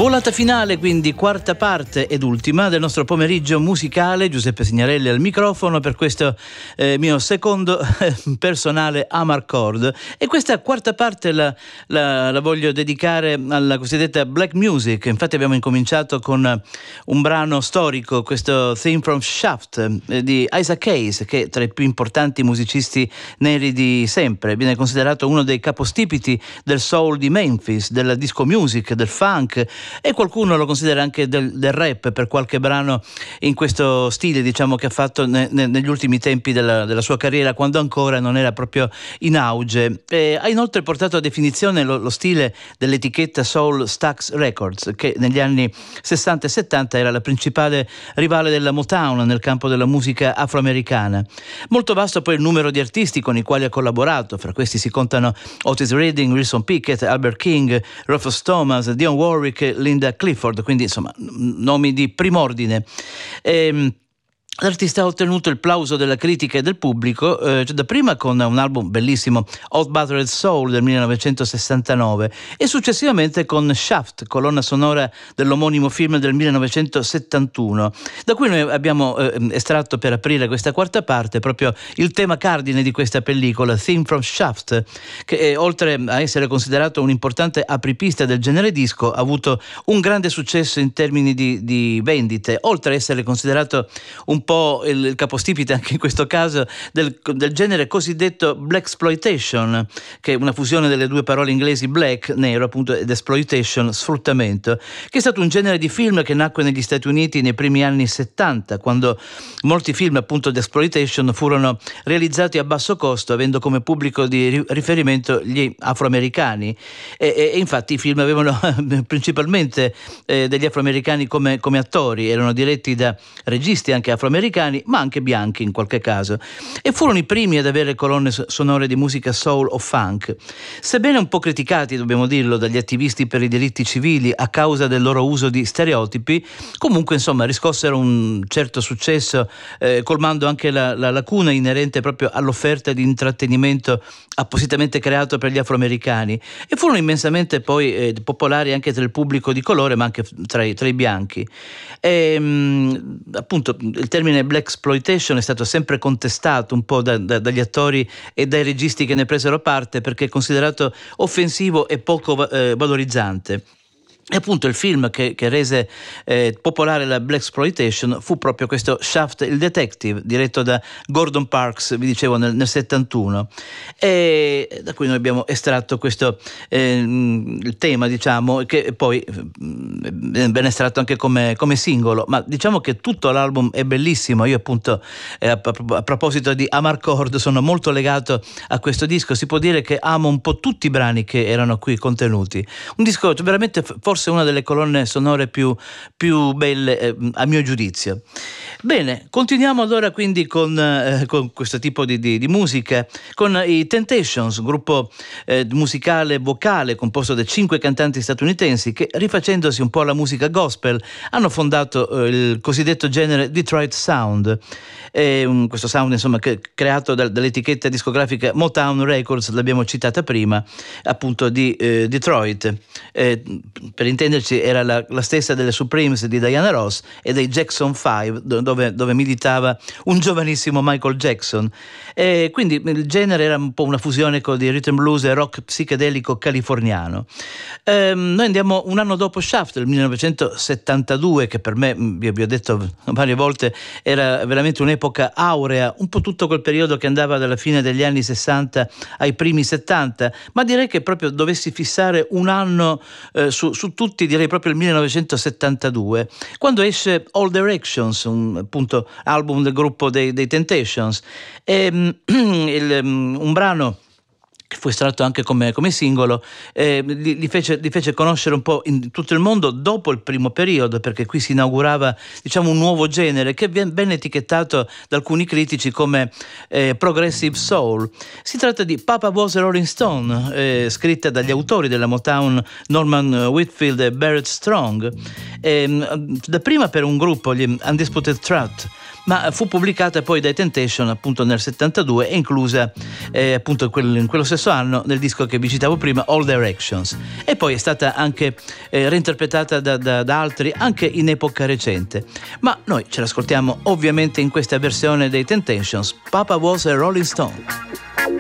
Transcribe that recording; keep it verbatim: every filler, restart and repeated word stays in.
Volata finale, quindi quarta parte ed ultima del nostro pomeriggio musicale. Giuseppe Signarelli al microfono per questo eh, mio secondo eh, personale Amarcord, e questa quarta parte la, la, la voglio dedicare alla cosiddetta black music. Infatti abbiamo incominciato con un brano storico, questo Theme from Shaft eh, di Isaac Hayes, che è tra i più importanti musicisti neri di sempre. Viene considerato uno dei capostipiti del soul di Memphis, della disco music, del funk, e qualcuno lo considera anche del, del rap per qualche brano in questo stile, diciamo, che ha fatto ne, ne, negli ultimi tempi della, della sua carriera, quando ancora non era proprio in auge. E ha inoltre portato a definizione lo, lo stile dell'etichetta Soul Stax Records, che negli anni sessanta e settanta era la principale rivale della Motown nel campo della musica afroamericana. Molto vasto poi il numero di artisti con i quali ha collaborato. Fra questi si contano Otis Redding, Wilson Pickett, Albert King, Rufus Thomas, Dionne Warwick, Linda Clifford, quindi insomma nomi di prim'ordine. Ehm, L'artista ha ottenuto il plauso della critica e del pubblico, eh, cioè dapprima con un album bellissimo, Hot Buttered Soul del millenovecentosessantanove, e successivamente con Shaft, colonna sonora dell'omonimo film del millenovecentosettantuno, da cui noi abbiamo eh, estratto per aprire questa quarta parte proprio il tema cardine di questa pellicola, Theme from Shaft, che eh, oltre a essere considerato un importante apripista del genere disco, ha avuto un grande successo in termini di, di vendite, oltre a essere considerato un po' il, il capostipite anche in questo caso del, del genere cosiddetto blaxploitation, che è una fusione delle due parole inglesi black, nero appunto, ed exploitation, sfruttamento, che è stato un genere di film che nacque negli Stati Uniti nei primi anni settanta, quando molti film appunto di exploitation furono realizzati a basso costo, avendo come pubblico di riferimento gli afroamericani, e, e, e infatti i film avevano principalmente eh, degli afroamericani come, come attori, erano diretti da registi anche afroamericani, ma anche bianchi in qualche caso, e furono i primi ad avere colonne sonore di musica soul o funk. Sebbene un po' criticati, dobbiamo dirlo, dagli attivisti per i diritti civili a causa del loro uso di stereotipi, comunque insomma riscossero un certo successo, eh, colmando anche la, la lacuna inerente proprio all'offerta di intrattenimento appositamente creato per gli afroamericani, e furono immensamente poi eh, popolari anche tra il pubblico di colore, ma anche tra i, tra i bianchi. E, mh, appunto il termine blaxploitation è stato sempre contestato un po' da, da, dagli attori e dai registi che ne presero parte, perché è considerato offensivo e poco eh, valorizzante. E appunto il film che, che rese eh, popolare la blaxploitation fu proprio questo Shaft il Detective, diretto da Gordon Parks, vi dicevo, nel, nel settantuno, e da cui noi abbiamo estratto questo eh, il tema, diciamo, che poi eh, viene estratto anche come, come singolo, ma diciamo che tutto l'album è bellissimo. Io appunto eh, a, a proposito di Amarcord sono molto legato a questo disco, si può dire che amo un po' tutti i brani che erano qui contenuti, un disco veramente forse una delle colonne sonore più, più belle eh, a mio giudizio. Bene, continuiamo allora quindi con, eh, con questo tipo di, di, di musica, con i Temptations, gruppo eh, musicale vocale composto da cinque cantanti statunitensi che, rifacendosi un po' alla musica gospel, hanno fondato eh, il cosiddetto genere Detroit Sound. E, um, questo sound insomma che, creato da, dall'etichetta discografica Motown Records, l'abbiamo citata prima, appunto di eh, Detroit. Eh, per intenderci era la, la stessa delle Supremes di Diana Ross e dei Jackson five, dove, dove militava un giovanissimo Michael Jackson. E quindi il genere era un po' una fusione con di rhythm blues e rock psichedelico californiano. Eh, noi andiamo un anno dopo Shaft, il millenovecentosettantadue, che per me, vi, vi ho detto varie volte, era veramente un'epoca aurea, un po' tutto quel periodo che andava dalla fine degli anni sessanta ai primi settanta, ma direi che proprio dovessi fissare un anno eh, su, su tutti, direi proprio il millenovecentosettantadue, quando esce All Directions, un appunto album del gruppo dei, dei Temptations, e, il, un brano che fu estratto anche come, come singolo, eh, li, li, fece, li fece conoscere un po' in tutto il mondo dopo il primo periodo, perché qui si inaugurava, diciamo, un nuovo genere che venne etichettato da alcuni critici come eh, progressive soul. Si tratta di Papa Was a Rolling Stone, eh, scritta dagli autori della Motown Norman Whitfield e Barrett Strong, eh, dapprima per un gruppo, gli Undisputed Truth, ma fu pubblicata poi dai Temptation appunto nel settantadue e inclusa eh, appunto in, quel, in quello stesso anno nel disco che vi citavo prima, All Directions, e poi è stata anche eh, reinterpretata da, da, da altri anche in epoca recente, ma noi ce l'ascoltiamo ovviamente in questa versione dei Temptations, Papa Was a Rolling Stone.